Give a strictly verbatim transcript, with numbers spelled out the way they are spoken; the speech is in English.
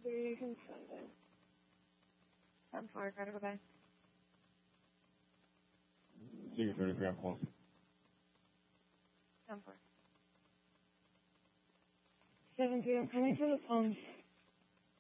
You can send it. I'm sorry, gotta go back. Sigue thirty-three calls. I'm sorry. Seven, I'm coming to the phone.